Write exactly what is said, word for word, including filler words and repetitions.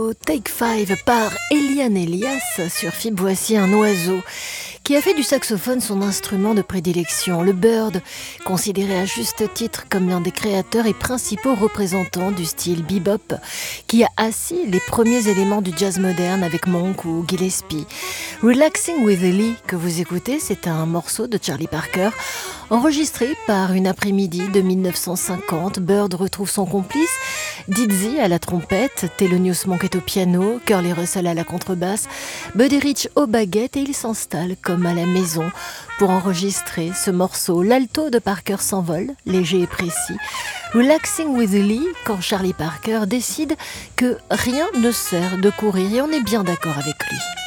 Au Take Five par Eliane Elias sur F I B, voici un oiseau qui a fait du saxophone son instrument de prédilection, le bird, considéré à juste titre comme l'un des créateurs et principaux représentants du style bebop, qui a assis les premiers éléments du jazz moderne avec Monk ou Gillespie. Relaxing with Lee, que vous écoutez, c'est un morceau de Charlie Parker, enregistré par une après-midi de mille neuf cent cinquante. Bird retrouve son complice, Dizzy à la trompette, Thelonious Monk est au piano, Curly Russell à la contrebasse, Buddy Rich aux baguettes et ils s'installent comme à la maison pour enregistrer ce morceau. L'alto de Parker s'envole, léger et précis. Relaxing with Lee, quand Charlie Parker décide que rien ne sert de courir et on est bien d'accord avec lui.